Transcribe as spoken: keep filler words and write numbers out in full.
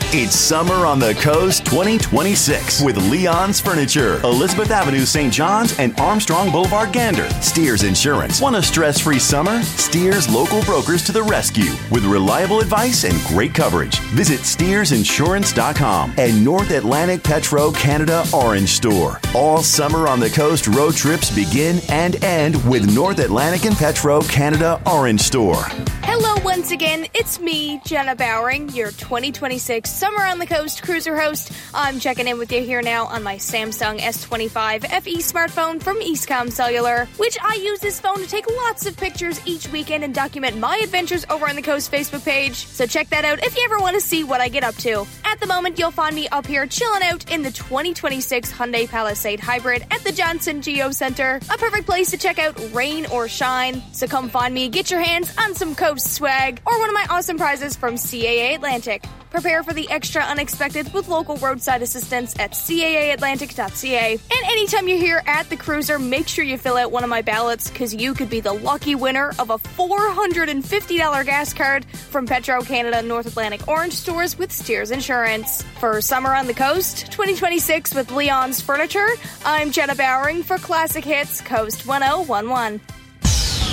It's Summer on the Coast twenty twenty-six with Leon's Furniture, Elizabeth Avenue, Saint John's, and Armstrong Boulevard, Gander. Steers Insurance. Want a stress-free summer? Steers local brokers to the rescue with reliable advice and great coverage. Visit steers insurance dot com and North Atlantic Petro Canada Orange Store. All Summer on the Coast road trips begin and end with North Atlantic and Petro Canada Orange Store. Hello once again, it's me, Jenna Bowering, your twenty twenty-six Summer on the Coast cruiser host. I'm checking in with you here now on my Samsung S twenty-five F E smartphone from Eastcom Cellular, which I use this phone to take lots of pictures each weekend and document my adventures over on the Coast Facebook page. So check that out if you ever want to see what I get up to. At the moment, you'll find me up here chilling out in the twenty twenty-six Hyundai Palisade Hybrid at the Johnson Geo Center. A perfect place to check out rain or shine. So come find me, get your hands on some Coast swag or one of my awesome prizes from C A A Atlantic. Prepare for the extra unexpected with local roadside assistance at C A A atlantic dot C A. And anytime you're here at the cruiser, make sure you fill out one of my ballots because you could be the lucky winner of a four hundred fifty dollars gas card from Petro Canada North Atlantic Orange Stores with Steers Insurance. For Summer on the Coast twenty twenty-six with Leon's Furniture, I'm Jenna Bowering for Classic Hits Coast ten eleven.